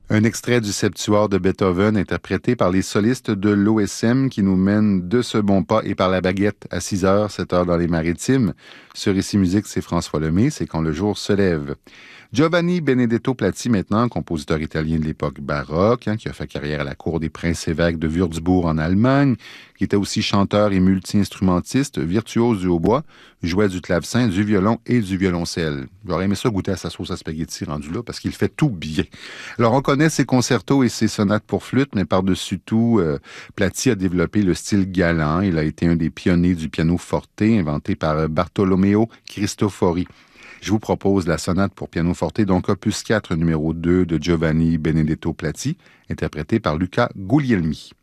Un extrait du Septuor de Beethoven interprété par les solistes de l'OSM qui nous mène de ce bon pas et par la baguette à 6h, 7h dans les Maritimes. Sur Ici Musique, c'est François Lemay, c'est quand le jour se lève. Giovanni Benedetto Platti, maintenant, compositeur italien de l'époque baroque, qui a fait carrière à la cour des princes-évêques de Würzburg en Allemagne, qui était aussi chanteur et multi-instrumentiste, virtuose du hautbois, jouait du clavecin, du violon et du violoncelle. J'aurais aimé ça goûter à sa sauce à spaghetti rendu là, parce qu'il fait tout bien. Alors, on connaît ses concertos et ses sonates pour flûte, mais par-dessus tout, Platti a développé le style galant. Il a été un des pionniers du piano forte, inventé par Bartolomeo Cristofori. Je vous propose la sonate pour piano forte, donc opus 4, numéro 2 de Giovanni Benedetto Platti, interprétée par Luca Guglielmi.